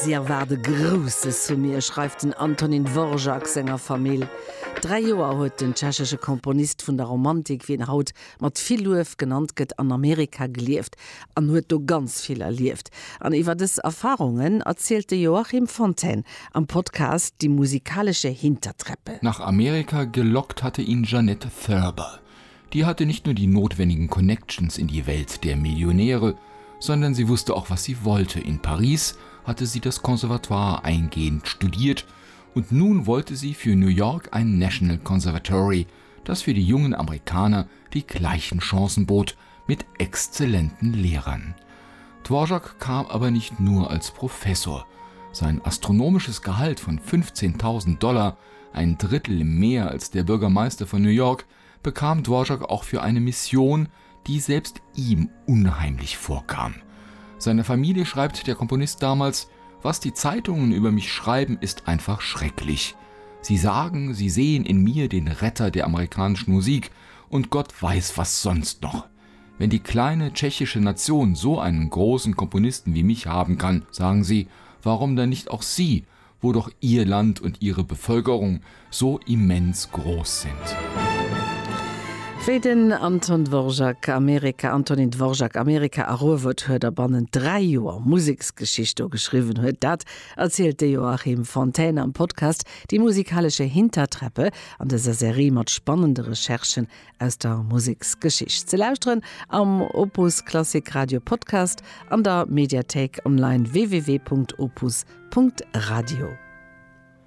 Sie erwarte Grosses zu mir, schreibt den Antonin Dvorak senger Familie. 3 Joer huet den tschechische Komponist vun der Romantik wie en Haut mat viel Luuf genannt gëtt an Amerika gelieft, an huet do ganz viel erlieft. An iwwer des Erfahrungen erzählte Joachim Fontaine am Podcast Die musikalische Hintertreppe. Nach Amerika gelockt hatte ihn Jeanette Thurber. Die hatte nicht nur die notwendigen Connections in die Welt der Millionäre, sondern sie wusste auch, was sie wollte. In Paris hatte sie das Conservatoire eingehend studiert und nun wollte sie für New York ein National Conservatory, das für die jungen Amerikaner die gleichen Chancen bot mit exzellenten Lehrern. Dvorak kam aber nicht nur als Professor. Sein astronomisches Gehalt von $15.000, ein Drittel mehr als der Bürgermeister von New York, bekam Dvorak auch für eine Mission, die selbst ihm unheimlich vorkam. Seine Familie, schreibt der Komponist damals, was die Zeitungen über mich schreiben, ist einfach schrecklich. Sie sagen, sie sehen in mir den Retter der amerikanischen Musik und Gott weiß was sonst noch. Wenn die kleine tschechische Nation so einen großen Komponisten wie mich haben kann, sagen sie, warum dann nicht auch sie, wo doch ihr Land und ihre Bevölkerung so immens groß sind. Wie den Antonin Dvorak Amerika erruwert huet bannen 3 Joer Musiksgeschichte geschrieben huet, dat erzählte Joachim Fontaine am Podcast Die musikalische Hintertreppe an dieser Serie mat spannende Recherchen aus der Musiksgeschichte. Ze lauschtren am Opus Klassik Radio Podcast an der Mediathek online www.opus.radio.